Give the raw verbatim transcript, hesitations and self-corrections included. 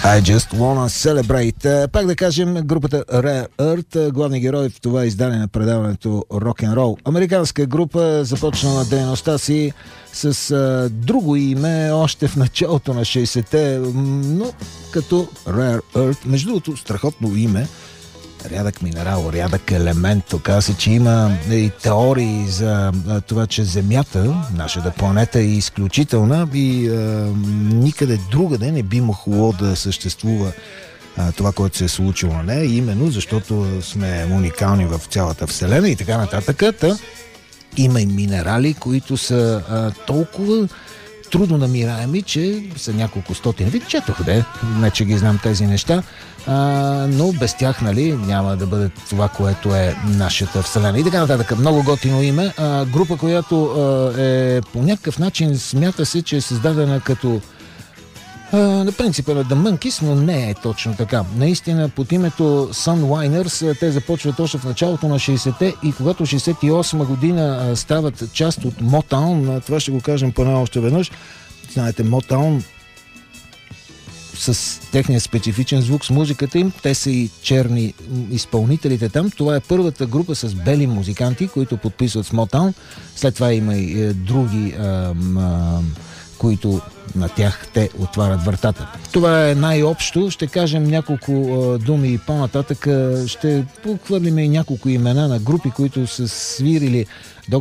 I just wanna celebrate. Пак да кажем, групата Rare Earth, главни герои в това издание на предаването Рок-н-рол. Американска група, започнала дейността си с а, друго име още в началото на шейсетте, но като Rare Earth. Между другото, страхотно име. Рядък минерал, рядък елемент. Оказва се, че има и теории за а, това, че Земята, нашата планета, е изключителна и а, никъде другаде не би могло да съществува а, това, което се е случило на нея, именно защото сме уникални в цялата Вселена и така нататък. Та, има и минерали, които са а, толкова трудно намираеми, че са няколко стотин. Ви четох, де, не че ги знам тези неща, а, но без тях, нали, няма да бъде това, което е нашата Вселена. И така нататък. Много готино име. А, група, която а, е по някакъв начин, смята се, че е създадена като а, на принципа на The Monkees, но не е точно така. Наистина, под името Sunwiners те започват още в началото на шейсетте и когато шейсет и осма година а, стават част от Motown, това ще го кажем поне още веднъж. Знаете, Motown с техния специфичен звук, с музиката им, те са и черни изпълнителите там. Това е първата група с бели музиканти, които подписват с Motown. След това има и е, други а, а, които на тях те отварят вратата. Това е най-общо. Ще кажем няколко а, думи и по-нататък. Ще похвърлим и няколко имена на групи, които са свирили